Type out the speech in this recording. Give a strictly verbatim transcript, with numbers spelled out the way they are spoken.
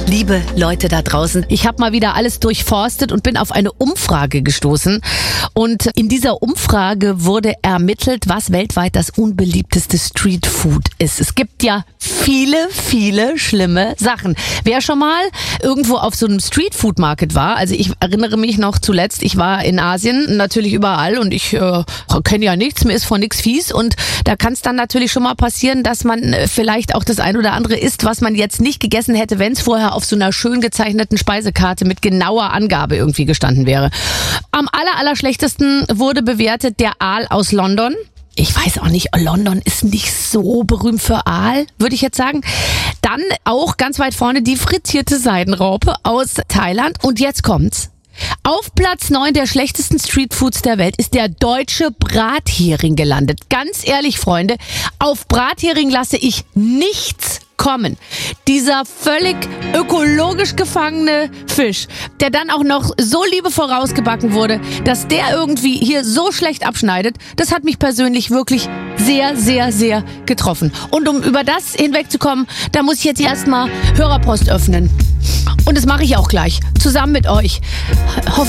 Liebe Leute da draußen, ich habe mal wieder alles durchforstet und bin auf eine Umfrage gestoßen. Und in dieser Umfrage wurde ermittelt, was weltweit das unbeliebteste Streetfood ist. Es gibt ja viele, viele schlimme Sachen. Wer schon mal irgendwo auf so einem Streetfood-Market war, also ich erinnere mich noch zuletzt, ich war in Asien, natürlich überall und ich äh, kenne ja nichts, mir ist von nichts fies und da kann es dann natürlich schon mal passieren, dass man vielleicht auch das ein oder andere isst, was man jetzt nicht gegessen hätte, wenn es vorher auf so einer schön gezeichneten Speisekarte mit genauer Angabe irgendwie gestanden wäre. Am aller, aller schlechtesten wurde bewertet der Aal aus London. Ich weiß auch nicht, London ist nicht so berühmt für Aal, würde ich jetzt sagen. Dann auch ganz weit vorne die frittierte Seidenraupe aus Thailand. Und jetzt kommt's. Auf Platz neun der schlechtesten Streetfoods der Welt ist der deutsche Brathering gelandet. Ganz ehrlich, Freunde, auf Brathering lasse ich nichts kommen. Dieser völlig ökologisch gefangene Fisch, der dann auch noch so liebevoll rausgebacken wurde, dass der irgendwie hier so schlecht abschneidet, das hat mich persönlich wirklich sehr, sehr, sehr getroffen. Und um über das hinwegzukommen, da muss ich jetzt erstmal Hörerpost öffnen. Und das mache ich auch gleich, zusammen mit euch. Hoffentlich